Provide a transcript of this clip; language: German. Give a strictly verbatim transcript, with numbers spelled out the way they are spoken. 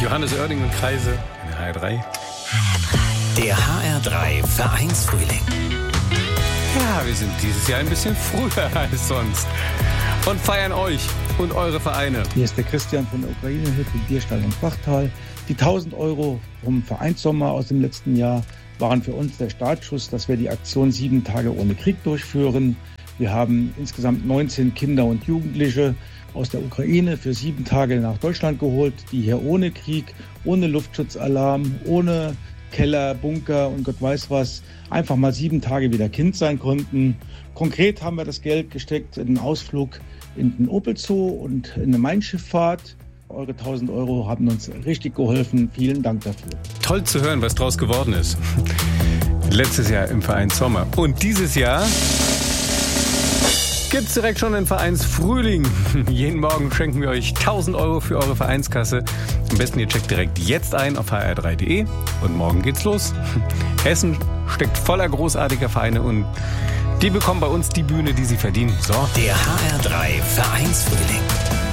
Johannes Oerding und Kreise in H R drei. Der H R drei Vereinsfrühling. Ja, wir sind dieses Jahr ein bisschen früher als sonst und feiern euch und eure Vereine. Hier ist der Christian von der Ukraine-Hilfe Bierstall und Bachtal. Die tausend Euro vom Vereinssommer aus dem letzten Jahr waren für uns der Startschuss, dass wir die Aktion Sieben Tage ohne Krieg durchführen. Wir haben insgesamt neunzehn Kinder und Jugendliche aus der Ukraine für sieben Tage nach Deutschland geholt, die hier ohne Krieg, ohne Luftschutzalarm, ohne Keller, Bunker und Gott weiß was, einfach mal sieben Tage wieder Kind sein konnten. Konkret haben wir das Geld gesteckt in einen Ausflug in den Opel Zoo und in eine Main-Schifffahrt. Eure tausend Euro haben uns richtig geholfen. Vielen Dank dafür. Toll zu hören, was draus geworden ist. Letztes Jahr im Vereinssommer. Und dieses Jahr gibt's direkt schon den Vereinsfrühling. Jeden Morgen schenken wir euch tausend Euro für eure Vereinskasse. Am besten ihr checkt direkt jetzt ein auf h r drei punkt d e und morgen geht's los. Hessen steckt voller großartiger Vereine und die bekommen bei uns die Bühne, die sie verdienen. So. Der H R drei Vereinsfrühling.